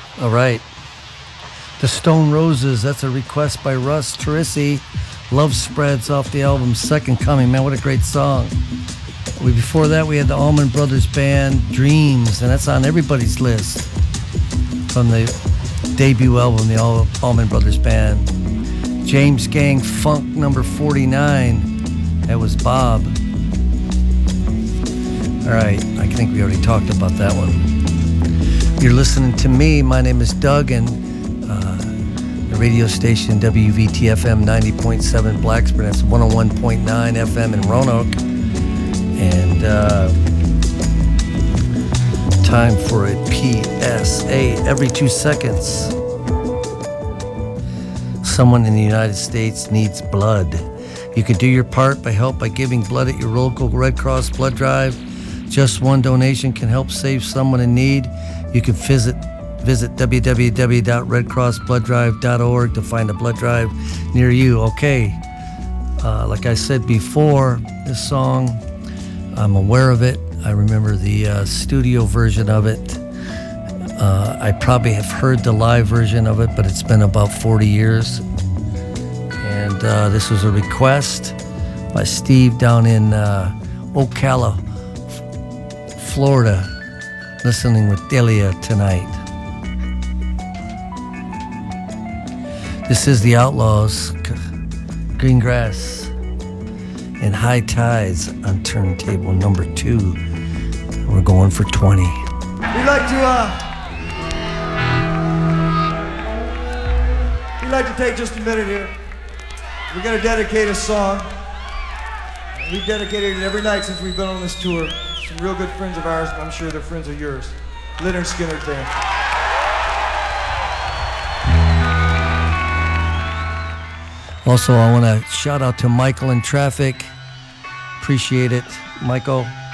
All right. The Stone Roses, that's a request by Russ Teresi. Love Spreads off the album Second Coming. Man, what a great song. Before that, we had the Allman Brothers Band, Dreams, and that's on everybody's list from the debut album, the Allman Brothers Band. James Gang Funk number 49. That was Bob. All right, I think we already talked about that one. You're listening to me. My name is Doug, and the radio station WVTFM 90.7 Blacksburg. That's 101.9 FM in Roanoke. And time for a PSA every 2 seconds. Someone in the United States needs blood. You can do your part by giving blood at your local Red Cross blood drive. Just one donation can help save someone in need. You can visit www.redcrossblooddrive.org to find a blood drive near you. Okay, like I said before, this song, I'm aware of it. I remember the studio version of it. I probably have heard the live version of it, but it's been about 40 years. And this was a request by Steve down in Ocala, Florida, listening with Delia tonight. This is the Outlaws, Green Grass, and High Tides on turntable number 2. We're going for 20. We'd like to take just a minute here. We're going to dedicate a song. We've dedicated it every night since we've been on this tour. Some real good friends of ours, and I'm sure they're friends of yours. Leonard Skinner Band. Also, I want to shout out to Michael in traffic. Appreciate it, Michael.